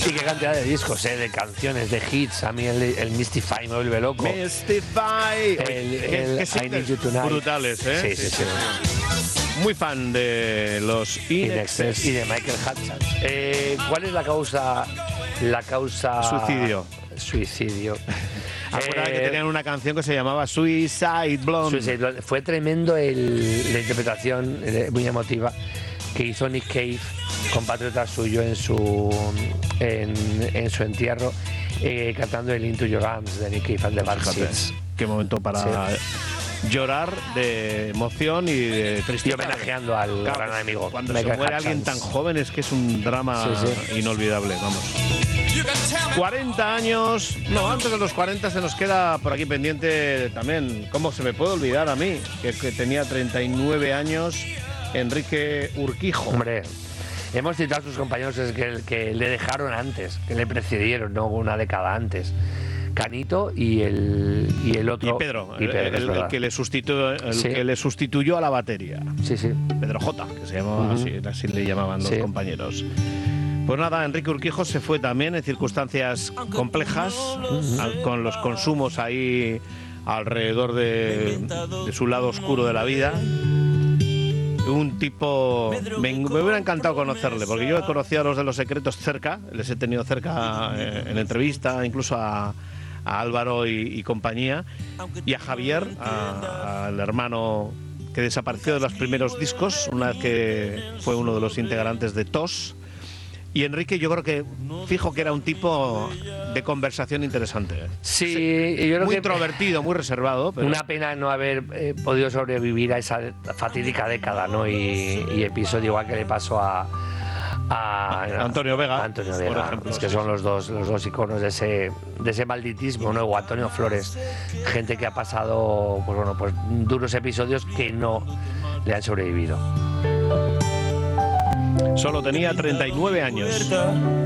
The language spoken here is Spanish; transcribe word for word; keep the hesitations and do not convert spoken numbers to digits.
Y qué cantidad de discos, ¿eh? De canciones, de hits. A mí el, el Mystify me vuelve loco. Mystify. El, el, ¿Qué, qué I Need You Tonight. brutales, ¿eh? Sí, sí, sí. sí. Muy fan de los In Excess y de Michael Hudson. Eh, ¿Cuál es la causa? La causa... Suicidio. Suicidio. Acuérdate eh, que tenían una canción que se llamaba Suicide Blonde. Suicide Blonde. Fue tremendo el, la interpretación, eh, muy emotiva, que hizo Nick Cave, compatriota suyo, en su en, en su entierro, eh, cantando el Into Your Arms de Nick Cave and the Bad Seeds. Qué momento para sí. llorar de emoción y de tristeza. Y homenajeando al claro, gran amigo. Cuando Michael se muere Hutchins. Alguien tan joven es que es un drama sí, sí. inolvidable, vamos. cuarenta años, no, antes de los cuarenta se nos queda por aquí pendiente también, ¿cómo se me puede olvidar a mí? Que, que tenía treinta y nueve años, Enrique Urquijo. Hombre, hemos citado a sus compañeros que, que le dejaron antes, que le precedieron, ¿no? Una década antes. Canito y el, y el otro. Y Pedro, y Pedro el, el, el, que le sustituyó, el sí. que le sustituyó a la batería. Sí, sí. Pedro J, que se llamaba uh-huh. así, así le llamaban los sí. compañeros. Pues nada, Enrique Urquijo se fue también en circunstancias complejas, uh-huh. al, con los consumos ahí alrededor de, de su lado oscuro de la vida. Un tipo... Me, me hubiera encantado conocerle, porque yo he conocido a los de Los Secretos cerca, les he tenido cerca eh, en entrevista, incluso a, a Álvaro y, y compañía, y a Javier, al hermano que desapareció de los primeros discos, una vez que fue uno de los integrantes de T O S. Y Enrique, yo creo que fijo que era un tipo de conversación interesante. Sí, sí yo creo muy que introvertido, muy reservado. Pero... Una pena no haber eh, podido sobrevivir a esa fatídica década, ¿no? Y, y episodio igual que le pasó a, a, a Antonio Vega, a Antonio Vega, por ejemplo. Es que son los dos, los dos iconos de ese, de ese malditismo, ¿no? O Antonio Flores, gente que ha pasado, pues bueno, pues duros episodios que no le han sobrevivido. Solo tenía treinta y nueve años.